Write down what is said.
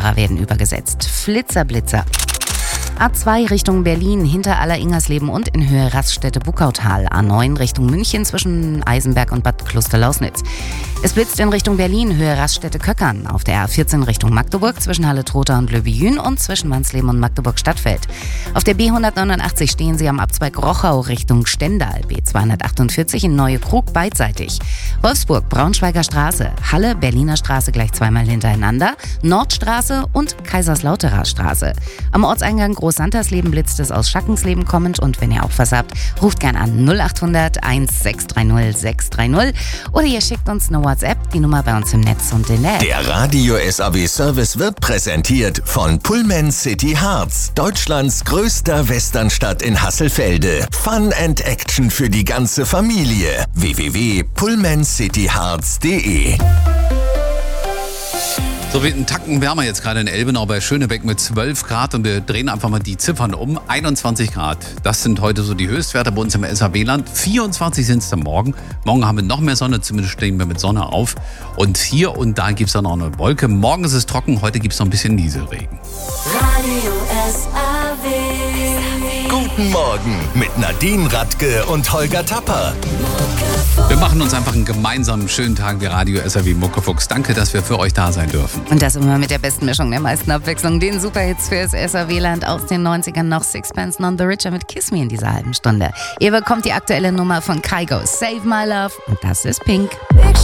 Fahrer werden übergesetzt. Flitzer-Blitzer. A2 Richtung Berlin, hinter Aller-Ingersleben und in Höhe Raststätte-Buckautal. A9 Richtung München zwischen Eisenberg und Bad Klosterlausnitz. Es blitzt in Richtung Berlin, Höhe Raststätte-Köckern. Auf der A14 Richtung Magdeburg zwischen Halle-Trotha und Löbejün und zwischen Wansleben und Magdeburg-Stadtfeld. Auf der B189 stehen Sie am Abzweig Rochau Richtung Stendal. B248 in Neue-Krug beidseitig. Wolfsburg, Braunschweiger Straße. Halle, Berliner Straße gleich zweimal hintereinander. Nordstraße und Kaiserslauterer Straße. Am Ortseingang Groß-Santersleben blitzt es aus Schackensleben kommend und wenn ihr auch was habt, ruft gern an 0800 1630 630 oder ihr schickt uns eine WhatsApp, die Nummer bei uns im Netz und in der App. Der Radio SAW Service wird präsentiert von Pullman City Harz, Deutschlands größter Westernstadt in Hasselfelde. Fun and Action für die ganze Familie. www.pullmancityharz.de. So wie ein Tacken wärmer jetzt gerade in Elbenau bei Schönebeck mit 12 Grad und wir drehen einfach mal die Ziffern um. 21 Grad, das sind heute so die Höchstwerte bei uns im SAW-Land. 24 sind es dann morgen. Morgen haben wir noch mehr Sonne, zumindest stehen wir mit Sonne auf. Und hier und da gibt es dann auch eine Wolke. Morgen ist es trocken, heute gibt es noch ein bisschen Nieselregen. Radio SAW. Guten Morgen mit Nadine Radke und Holger Tapper. Wir machen uns einfach einen gemeinsamen schönen Tag wie Radio SAW Muckefuchs. Danke, dass wir für euch da sein dürfen. Und das immer mit der besten Mischung, der meisten Abwechslung. Den Superhits für das SAW-Land aus den 90ern. Noch Sixpence None the Richer mit Kiss Me in dieser halben Stunde. Ihr bekommt die aktuelle Nummer von Kygo, Save My Love. Und das ist Pink. Big